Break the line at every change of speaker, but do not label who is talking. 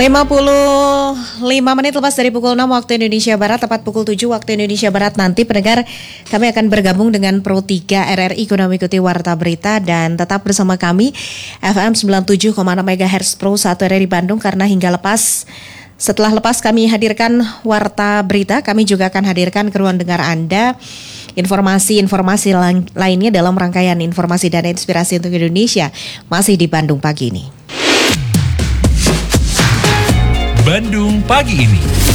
55 menit lepas dari pukul 6 waktu Indonesia Barat, tepat pukul 7 waktu Indonesia Barat nanti pendengar kami akan bergabung dengan Pro 3 RRI guna mengikuti Warta Berita dan tetap bersama kami FM 97,6 MHz Pro 1 RRI Bandung karena hingga setelah lepas kami hadirkan Warta Berita, kami juga akan hadirkan ke ruang dengar Anda informasi-informasi lainnya dalam rangkaian informasi dan inspirasi untuk Indonesia masih di Bandung pagi ini.
Bandung pagi ini.